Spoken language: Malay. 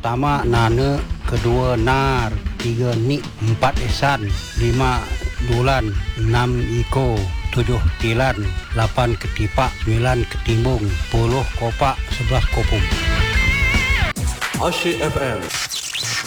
pertama Nane, kedua Nar, tiga Nik, empat Ihsan, lima Dulan, enam Iko, tujuh Tilan, lapan Ketipak, sembilan Ketimbung, 10 Kopak, 11 Kopum. Asyik FM